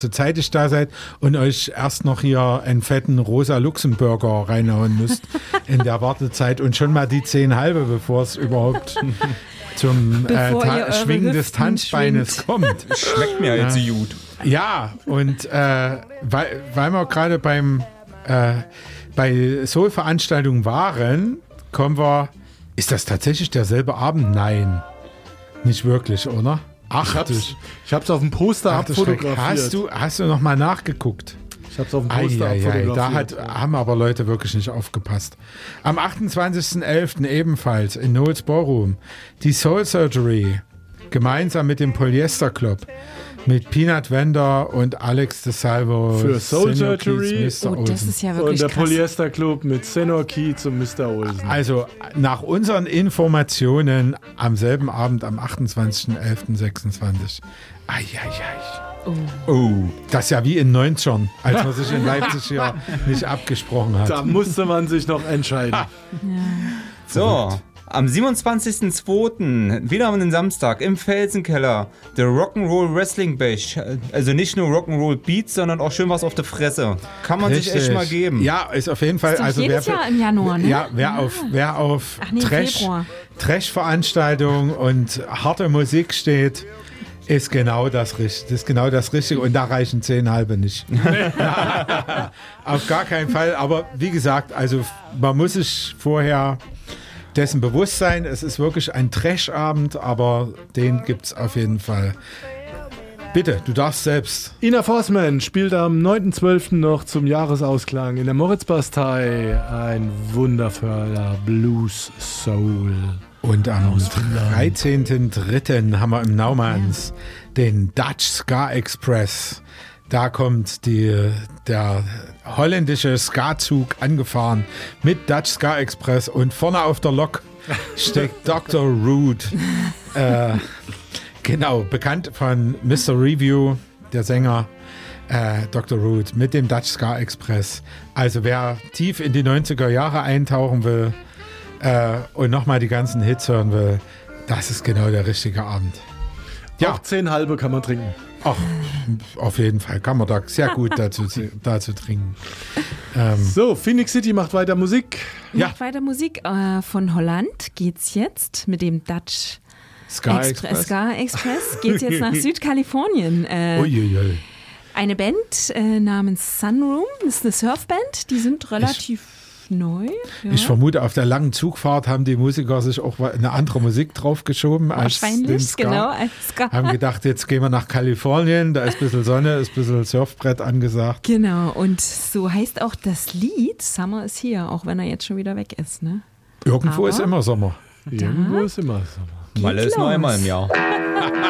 zeitig da seid und euch erst noch hier einen fetten rosa Luxemburger reinhauen müsst in der Wartezeit und schon mal die 10,5, bevor es überhad zum Schwingen des Tanzbeines kommt. Schmeckt mir jetzt gut. Ja, und weil wir gerade bei Soul-Veranstaltungen waren, kommen wir. Ist das tatsächlich derselbe Abend? Nein. Nicht wirklich, oder? Ach, ich hab's auf dem Poster abfotografiert. Hast du noch mal nachgeguckt? Ich hab's auf dem Poster abfotografiert. Da haben aber Leute wirklich nicht aufgepasst. Am 28.11. ebenfalls in Knowles Ballroom die Soul Surgery gemeinsam mit dem Polyester Club mit Peanut Wender und Alex de Salvo für Soul Surgery. Das ist ja wirklich und der krass. Polyester Club mit Senor Keats und Mr. Olsen. Also nach unseren Informationen am selben Abend am 28.11.26. Oh. Das ist ja wie in 90ern, als man sich in Leipzig hier nicht abgesprochen hat. Da musste man sich noch entscheiden. So, am 27.02. wieder am Samstag im Felsenkeller der Rock'n'Roll Wrestling Bash. Also nicht nur Rock'n'Roll Beats, sondern auch schön was auf der Fresse. Kann man sich echt mal geben. Ja, ist auf jeden Fall. Ist also jedes Jahr im Januar, ne? Ja, wer auf Trash-Veranstaltungen und harte Musik steht, ist genau das Richtige. Und da reichen 10,5 nicht. Auf gar keinen Fall. Aber wie gesagt, also man muss sich vorher dessen bewusst sein. Es ist wirklich ein Trash-Abend, aber den gibt es auf jeden Fall. Bitte, du darfst selbst. Ina Forsman spielt am 9.12. noch zum Jahresausklang in der Moritzbastei ein wundervoller Blues-Soul. Und am 13.03. haben wir im Naumanns den Dutch Ska Express. Da kommt der holländische Ska-Zug angefahren mit Dutch Ska Express und vorne auf der Lok steckt Dr. Rude. Genau, bekannt von Mr. Review, der Sänger Dr. Rude mit dem Dutch Ska Express. Also wer tief in die 90er Jahre eintauchen will und nochmal die ganzen Hits hören will, das ist genau der richtige Abend. Ja, auch 10,5 kann man trinken. Ach, auf jeden Fall kann man da sehr gut dazu trinken. So, Phoenix City macht weiter Musik. Macht weiter Musik. Von Holland geht's jetzt mit dem Dutch Ska Express. Geht's jetzt nach Südkalifornien. Eine Band namens Sunroom, das ist eine Surfband, die sind relativ neu. Ja. Ich vermute, auf der langen Zugfahrt haben die Musiker sich auch eine andere Musik draufgeschoben als den Ska. Genau, als Ska. Haben gedacht, jetzt gehen wir nach Kalifornien, da ist ein bisschen Sonne, ist ein bisschen Surfbrett angesagt. Genau, und so heißt auch das Lied Summer is Here, auch wenn er jetzt schon wieder weg ist. Ne? Irgendwo ist immer Sommer. Irgendwo ist immer Sommer. Malle ist nur einmal im Jahr.